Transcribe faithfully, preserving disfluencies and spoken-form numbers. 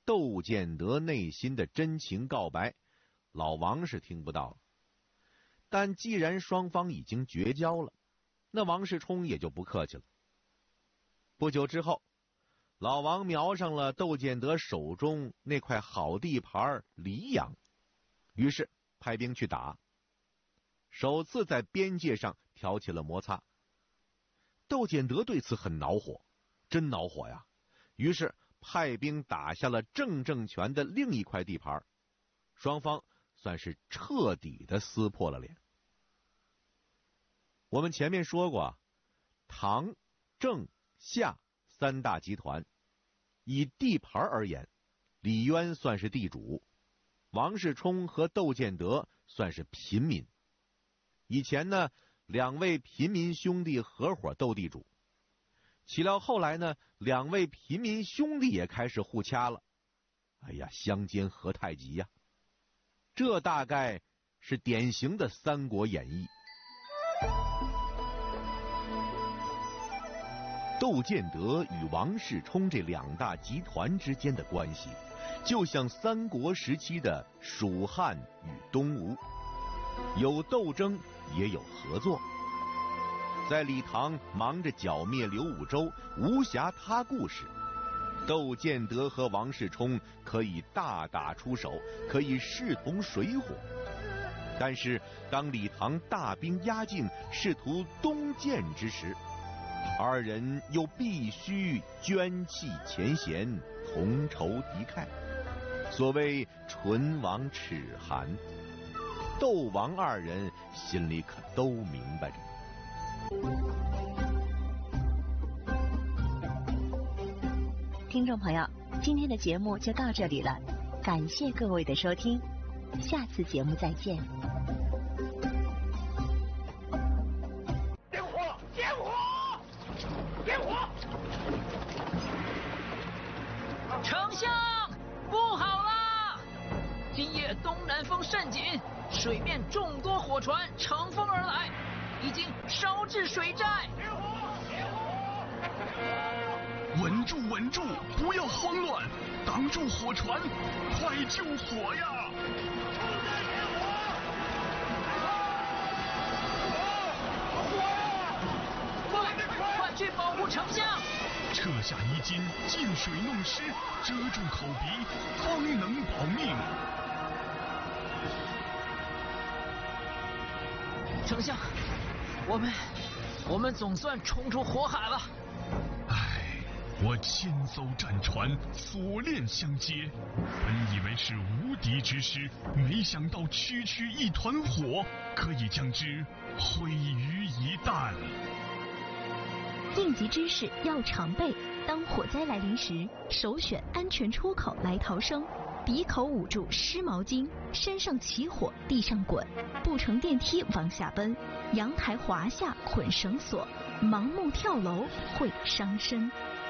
窦建德内心的真情告白，老王是听不到了。但既然双方已经绝交了，那王世充也就不客气了。不久之后，老王瞄上了窦建德手中那块好地盘黎阳，于是派兵去打，首次在边界上挑起了摩擦。窦建德对此很恼火，真恼火呀！于是派兵打下了郑政权的另一块地盘，双方算是彻底的撕破了脸。我们前面说过，唐、郑、夏三大集团，以地盘而言，李渊算是地主，王世充和窦建德算是平民。以前呢，两位平民兄弟合伙斗地主，岂料后来呢，两位平民兄弟也开始互掐了。哎呀，相煎何太急呀！这大概是典型的《三国演义》。窦建德与王世充这两大集团之间的关系，就像三国时期的蜀汉与东吴，有斗争也有合作。在李唐忙着剿灭刘武周、无暇他顾时，窦建德和王世充可以大打出手，可以势同水火。但是当李唐大兵压境，试图东渐之时，二人又必须捐弃前嫌，同仇敌忾。所谓唇亡齿寒，窦王二人心里可都明白着。 听众朋友，今天的节目就到这里了，感谢各位的收听，下次节目再见。 点火！点火！点火！ 丞相，不好啦！今夜东南风甚紧，水面众多火船乘风而来，已经烧至水寨。 点火！点火！ 稳住，稳住，不要慌乱，挡住火船，快救火呀！ 快，快去保护丞相！ 撤下衣襟，进水弄湿，遮住口鼻，方能保命。 丞相，我们，我们总算冲出火海了。 我千艘战船锁链相接，本以为是无敌之师，没想到区区一团火可以将之毁于一旦。 应急知识要常备，当火灾来临时，首选安全出口来逃生。鼻口捂住湿毛巾，身上起火地上滚，不乘电梯往下奔，阳台滑下捆绳索，盲目跳楼会伤身。